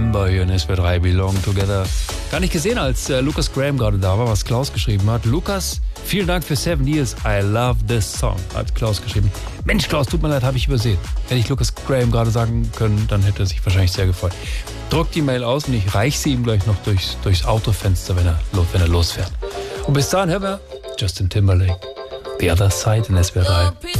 September hier in SWR3 Belong Together. Gar nicht gesehen, als Lucas Graham gerade da war, was Klaus geschrieben hat. Lukas, vielen Dank für 7 Years. I love this song, hat Klaus geschrieben. Mensch, Klaus, tut mir leid, habe ich übersehen. Hätte ich Lucas Graham gerade sagen können, dann hätte er sich wahrscheinlich sehr gefreut. Druckt die Mail aus und ich reiche sie ihm gleich noch durchs Autofenster, wenn er losfährt. Und bis dahin hören wir Justin Timberlake, The Other Side in SWR3.